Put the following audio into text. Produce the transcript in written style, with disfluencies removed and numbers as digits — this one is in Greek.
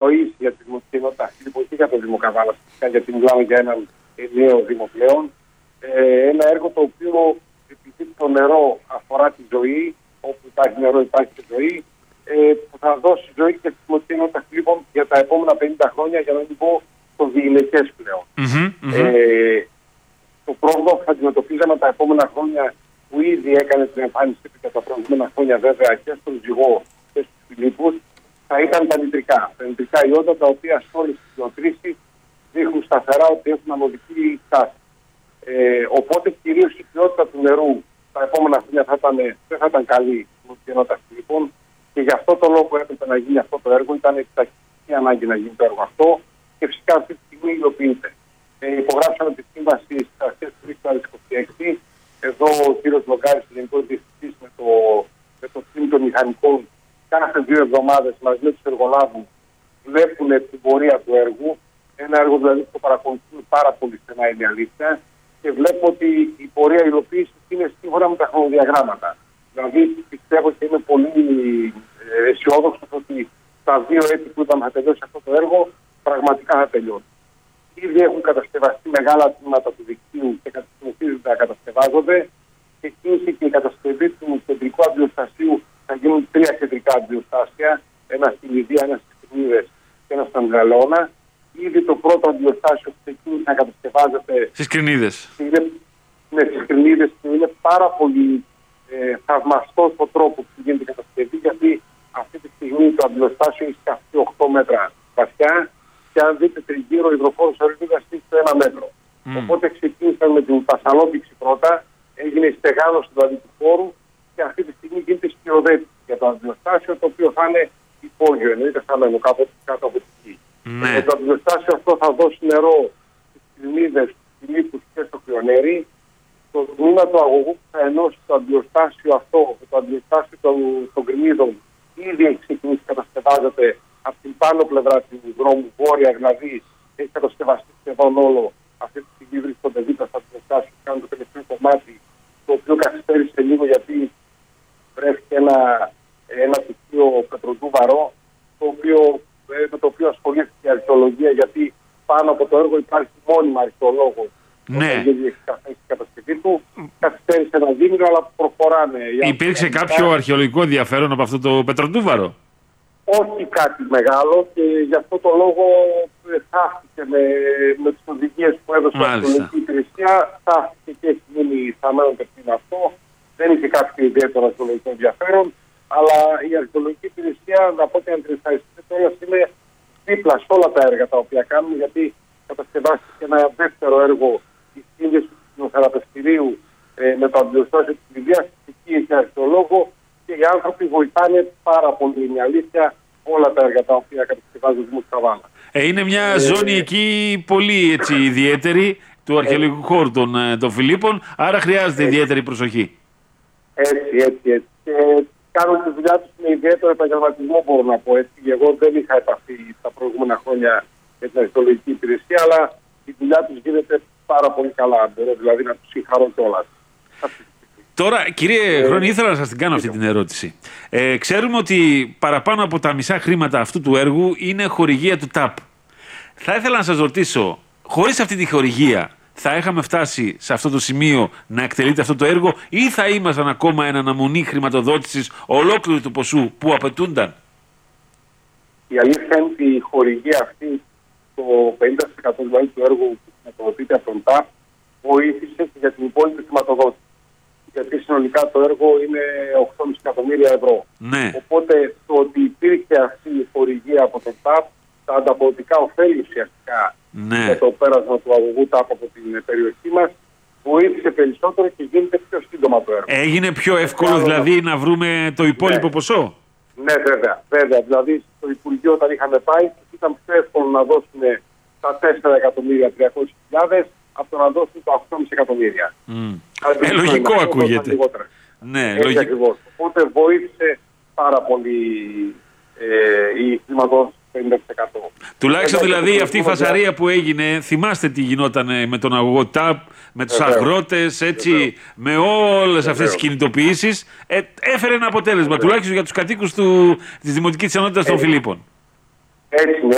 ζωή για τη δημοτική ενότητα Φιλίππων και για το Δήμο Καβάλας, γιατί μιλάμε για έναν νέο Δήμο πλέον. Ένα έργο το οποίο, επειδή το νερό αφορά τη ζωή, όπου υπάρχει νερό υπάρχει και ζωή, που θα δώσει ζωή και στη δημοτική ενότητα Φιλίππων για τα επόμενα 50 χρόνια, για να μην πω το διηλεκές πλέον. Το πρόβλημα που θα αντιμετωπίζαμε τα επόμενα χρόνια, που ήδη έκανε την εμφάνιση του και τα προηγούμενα χρόνια βέβαια και στον Ζυγό και στους Φιλίππους, θα ήταν τα νητρικά. Τα νητρικά ιόντα, τα οποία σε όλες τις γεωτρήσεις δείχνουν σταθερά ότι έχουν ανωδική τάση. Οπότε κυρίως η ποιότητα του νερού τα επόμενα χρόνια δεν θα ήταν καλή στην ενότητα Φιλίππων, και γι' αυτό το λόγο έπρεπε να γίνει αυτό το έργο. Ήταν επιτακτική ανάγκη να γίνει το έργο αυτό, και φυσικά αυτή τη στιγμή υλοποιείται. Υπογράψαμε τη σύμβαση στις αρχές του 2026. Εδώ ο κύριος Λογκάρης, ο Γενικός Διευθυντής, με το team των μηχανικών, κάθε 2 εβδομάδες μαζί με τους εργολάβους βλέπουν την πορεία του έργου. Ένα έργο δηλαδή που το παρακολουθούν πάρα πολύ στενά, είναι αλήθεια. Και βλέπω ότι η πορεία υλοποίησης είναι σύμφωνα με τα χρονοδιαγράμματα. Δηλαδή πιστεύω και είμαι πολύ αισιόδοξος ότι τα 2 έτη που είπαμε θα τελειώσει αυτό το έργο, πραγματικά θα τελειώσει. Ήδη έχουν κατασκευαστεί μεγάλα τμήματα του δικτύου και συνεχίζουν να κατασκευάζονται, και κίνηση και η κατασκευή του κεντρικού αντιοστασίου. Θα γίνουν 3 κεντρικά αντιοστάσια, ένα στην Ιδία, ένα στις Κρινίδες και ένα στα Μεγαλώνα. Ήδη το πρώτο αντιοστάσιο ξεκίνησε να κατασκευάζεται στις Κρινίδες. Ναι, στις Κρινίδες, και είναι πάρα πολύ θαυμαστός ο τρόπος που γίνεται η κατασκευή, γιατί αυτή τη στιγμή το αντιοστάσιο έχει σκαφτεί 8 μέτρα βαθιά, και αν δείτε τριγύρω, η υδροφόρος ορεινίδας είναι στο 1 μέτρο. Οπότε ξεκίνησαν με την πασαλόπηξη πρώτα, έγινε η στεγάνωση του χώρου, και αυτή τη στιγμή γίνεται σκιοδέτηση για το αντιοστάσιο, το οποίο θα είναι υπόγειο, εννοείται θα μένω κάτω από τη γη. Το αντιοστάσιο αυτό θα δώσει νερό στις Κρινίδες, στους Φιλίππους και στο Κρυονέρι. Το τμήμα του αγωγού που θα ενώσει το αντιοστάσιο αυτό, το αντιοστάσιο των Κρινίδων, ήδη έχει ξεκινήσει, κατασκευάζεται από την πάνω πλευρά του δρόμου, βόρεια δηλαδή, έχει κατασκευαστεί σχεδόν όλο. Αυτή τη στιγμή βρίσκονται δίπλα στα αντιοστάσια, κάνουν το τελευταίο κομμάτι, το οποίο καθυστέρησε λίγο γιατί βρέθηκε ένα πτυχίο πετροδούβαρο, με το οποίο ασχολήθηκε η αρχαιολογία, γιατί πάνω από το έργο υπάρχει μόνιμα αρχαιολόγος. Ναι. Έχει κατασκευή του, καθυστέρησε ένα δίμηνο, αλλά προχωράνε. Υπήρξε κάποιο αρχαιολογικό ενδιαφέρον από αυτό το πετροδούβαρο? Όχι κάτι μεγάλο, και γι' αυτό το λόγο θαύτηκε με τις οδηγίες που έδωσε η αρχαιολογική υπηρεσία, θαύτηκε και έχει μείνει θαμένο τερπίν αυτό. Δεν είχε κάποιο ιδιαίτερο αρχαιολογικό ενδιαφέρον, αλλά η αρχαιολογική υπηρεσία, να πω ότι αν την ευχαριστείτε τώρα, είναι δίπλα σε όλα τα έργα τα οποία κάνουμε, γιατί κατασκευάστηκε ένα δεύτερο έργο, η σύνδεση του κοινοθεραπευτηρίου με το αντιοστάσιο της Λιβύας. Εκεί έχει αρχαιολόγο, και οι άνθρωποι βοηθάνε πάρα πολύ, είναι αλήθεια, όλα τα έργα τα οποία κατασκευάζει ο Δήμος Καβάλα. Είναι μια ζώνη εκεί πολύ ιδιαίτερη του αρχαιολογικού χώρου των Φιλίππων, άρα χρειάζεται ιδιαίτερη προσοχή. Έτσι. Και κάνουν τη δουλειά τους με ιδιαίτερο επαγγελματισμό, μπορώ να πω έτσι. Εγώ δεν είχα επαφή τα προηγούμενα χρόνια με την αρχαιολογική υπηρεσία, αλλά η δουλειά τους γίνεται πάρα πολύ καλά. Μπορώ δηλαδή να τους συγχαρώ κιόλας. Τώρα, κύριε Χρόνη, ήθελα να σας την κάνω αυτή την ερώτηση. Ξέρουμε ότι παραπάνω από τα μισά χρήματα αυτού του έργου είναι χορηγία του ΤΑΠ. Θα ήθελα να σας ρωτήσω, χωρίς αυτή τη χορηγία, θα είχαμε φτάσει σε αυτό το σημείο να εκτελείται αυτό το έργο, ή θα ήμασταν ακόμα εν αναμονή χρηματοδότησης ολόκληρου του ποσού που απαιτούνταν? Η αλήθεια είναι ότι η χορηγία αυτή, το 50% δηλαδή του έργου που χρηματοδοτείται από τον ΤΑΠ, βοήθησε και για την υπόλοιπη χρηματοδότηση. Γιατί συνολικά το έργο είναι 8,5 εκατομμύρια ευρώ. Ναι. Οπότε το ότι υπήρχε αυτή η χορηγία από τον ΤΑΠ, τα ανταποδοτικά ωφέλη ουσιαστικά για το πέρασμα του αγωγού ΤΑΠ από την περιοχή μας, βοήθησε περισσότερο και γίνεται πιο σύντομα το έργο. Έγινε πιο εύκολο δηλαδή να βρούμε το υπόλοιπο ποσό? Ναι, βέβαια. Δηλαδή στο Υπουργείο όταν είχαμε πάει, ήταν πιο εύκολο να δώσουν τα 4.300.000 από το να δώσουν τα 8,5 εκατομμύρια. Λογικό ακούγεται. Ναι, λογικό. Οπότε βοήθησε πάρα πολύ η χρηματοδότηση. 50%. Τουλάχιστον δηλαδή αυτή η φασαρία που έγινε, θυμάστε τι γινόταν με τον αγωγό ΤΑΠ, με τους αγρότες, έτσι, με όλες αυτές τις κινητοποιήσεις, έφερε ένα αποτέλεσμα, τουλάχιστον για τους κατοίκους της Δημοτικής Ενότητας των Φιλίππων. Έτσι,